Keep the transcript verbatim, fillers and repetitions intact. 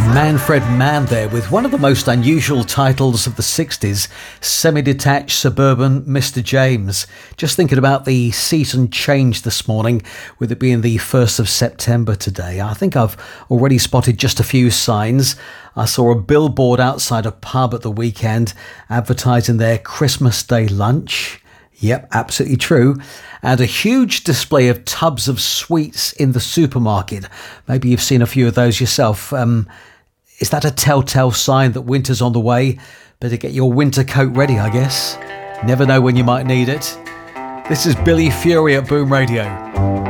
Manfred Mann there with one of the most unusual titles of the sixties, Semi-Detached Suburban Mister James. Just thinking about the season change this morning, with it being the first of September today. I think I've already spotted just a few signs. I saw a billboard outside a pub at the weekend advertising their Christmas Day lunch. Yep, absolutely true. And a huge display of tubs of sweets in the supermarket. Maybe you've seen a few of those yourself. Um, is that a telltale sign that winter's on the way? Better get your winter coat ready, I guess. Never know when you might need it. This is Billy Fury at Boom Radio.